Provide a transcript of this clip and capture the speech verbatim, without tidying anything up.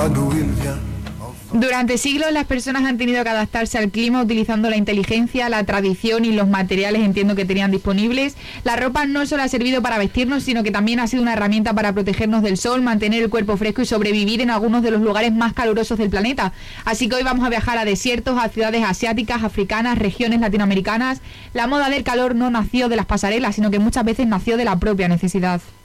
Durante siglos las personas han tenido que adaptarse al clima utilizando la inteligencia, la tradición y los materiales, entiendo, que tenían disponibles. La ropa no solo ha servido para vestirnos, sino que también ha sido una herramienta para protegernos del sol, mantener el cuerpo fresco y sobrevivir en algunos de los lugares más calurosos del planeta. Así que hoy vamos a viajar a desiertos, a ciudades asiáticas, africanas, regiones latinoamericanas. La moda del calor no nació de las pasarelas, sino que muchas veces nació de la propia necesidad.